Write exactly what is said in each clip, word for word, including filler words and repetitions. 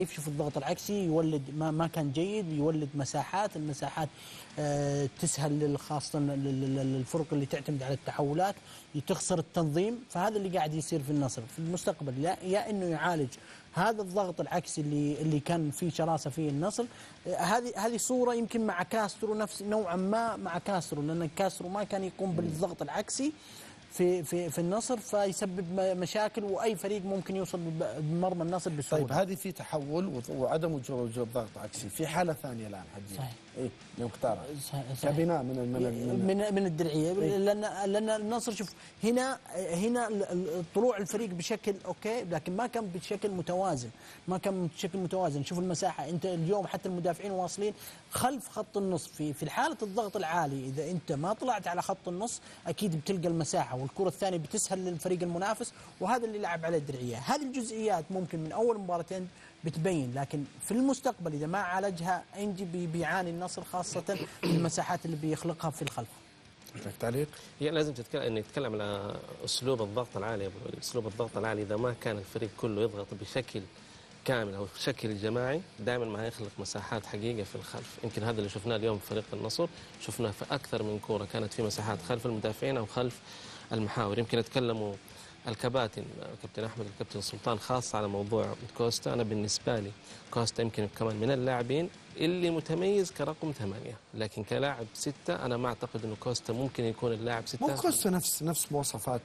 يشوف الضغط العكسي يولد ما ما كان جيد، يولد مساحات، المساحات آه تسهل خاصة للفرق اللي تعتمد على التحولات، تخسر التنظيم. فهذا اللي قاعد يصير في النصر في المستقبل، يا انه يعالج هذا الضغط العكسي اللي اللي كان فيه شراسة فيه النصر. هذه هذه صورة يمكن مع كاسترو نفس نوعا ما مع كاسترو، لأن كاسترو ما كان يقوم بالضغط العكسي في في في النصر، فيسبب مشاكل، واي فريق ممكن يوصل بمرمى النصر بسهوله. طيب هذه في تحول وعدم وجود ضغط عكسي، في حاله ثانيه الان حجي صحيح ايه مختاره كبناء من من من من الدرعيه، إيه؟ لان لان النصر شوف هنا هنا طلوع الفريق بشكل اوكي، لكن ما كان بشكل متوازن، ما كان بشكل متوازن. شوف المساحه، انت اليوم حتى المدافعين واصلين خلف خط النص، في في حاله الضغط العالي اذا انت ما طلعت على خط النص اكيد بتلقى المساحه، والكره الثانيه بتسهل للفريق المنافس، وهذا اللي لعب عليه الدرعيه. هذه الجزئيات ممكن من اول مباراتين بتبين، لكن في المستقبل اذا ما عالجها انجي بيعاني النصر، خاصه المساحات اللي بيخلقها في الخلف. لك تعليق؟ هي يعني لازم تتكلم ان نتكلم على اسلوب الضغط العالي. اسلوب الضغط العالي اذا ما كان الفريق كله يضغط بشكل كامل او بشكل جماعي دائما ما هيخلق مساحات حقيقه في الخلف. يمكن هذا اللي شفناه اليوم في فريق النصر، شفناه في اكثر من كوره كانت في مساحات خلف المدافعين او خلف المحاور. يمكن يتكلموا الكباتن كابتن احمد الكابتن سلطان خاص على موضوع كوستا. انا بالنسبه لي كوستا يمكن كمان من اللاعبين اللي متميز كرقم ثمانية، لكن كلاعب ستة انا ما اعتقد انه كوستا ممكن يكون اللاعب ستة. مو كوستا نفس نفس مواصفات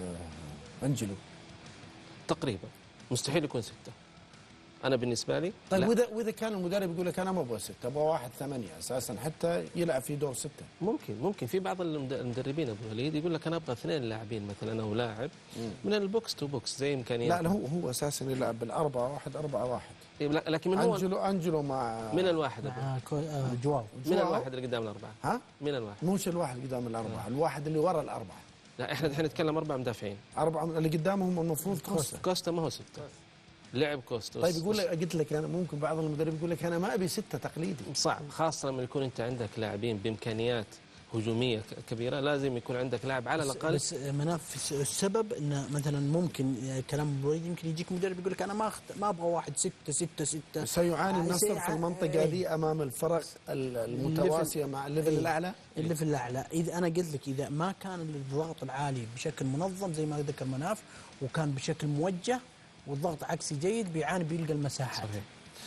انجلو تقريبا، مستحيل يكون ستة انا بالنسبه لي. طيب واذا واذا كان المدرب يقول لك انا ما ابغى ستة ابغى واحد ثمانية اساسا حتى يلعب في دور ستة، ممكن ممكن في بعض المدربين ابو وليد يقول لك انا ابغى اثنين لاعبين مثلا او لاعب من البوكس تو بوكس زي امكانيات. لا هو هو اساسا يلعب بالأربعة واحد أربعة واحد. لكن من هو انجلو انجلو مع من الواحد مع جواو من الواحد اللي قدام الاربعه. ها من الواحد مش الواحد اللي قدام الاربعه، الواحد اللي ورا الاربعه. لا احنا الحين نتكلم اربع مدافعين، اربعه اللي قدامهم المفروض كوستا. كوستا ما هو ستة، لعب كوستا. طيب يقول لك قلت لك انا ممكن بعض المدرب يقول لك انا ما ابي ستة تقليدي. صعب، خاصه لما يكون انت عندك لاعبين بامكانيات هجوميه كبيره، لازم يكون عندك لاعب على الاقل. بس مناف السبب انه مثلا ممكن كلام بريد يمكن يجيك مدرب يقول لك انا ما ما ابغى واحد ستة ستة ستة. سيعاني النصر في المنطقه ذي امام الفرق المتواسيه مع الليفل الاعلى. الليفل الاعلى اذا انا قلت لك اذا ما كان الضغط العالي بشكل منظم زي ما ذكر مناف وكان بشكل موجه والضغط عكسي جيد بيعاني بيلقى المساحات. صحيح.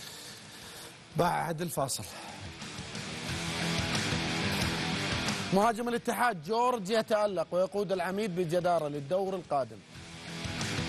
بعد الفاصل مهاجم الاتحاد جورج يتألق ويقود العميد بجدارة للدور القادم.